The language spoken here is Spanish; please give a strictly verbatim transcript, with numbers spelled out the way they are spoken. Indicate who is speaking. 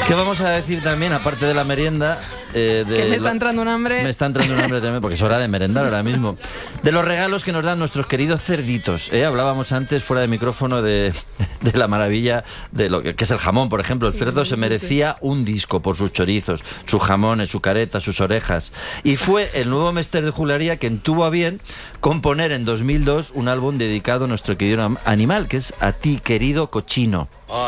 Speaker 1: ¿Qué vamos a decir también, aparte de la merienda? Eh, de
Speaker 2: que me está
Speaker 1: lo...
Speaker 2: entrando un hambre.
Speaker 1: Me está entrando un hambre también, porque es hora de merendar ahora mismo. De los regalos que nos dan nuestros queridos cerditos. ¿eh? Hablábamos antes, fuera de micrófono, de, de la maravilla de lo que, que es el jamón, por ejemplo. El
Speaker 2: Sí,
Speaker 1: cerdo
Speaker 2: sí,
Speaker 1: se
Speaker 2: sí,
Speaker 1: merecía
Speaker 2: sí.
Speaker 1: un disco por sus chorizos, sus jamones, su careta, sus orejas. Y fue el nuevo Mester de Juglaría quien tuvo a bien componer en dos mil dos un álbum dedicado a nuestro querido animal, que es A ti, querido cochino.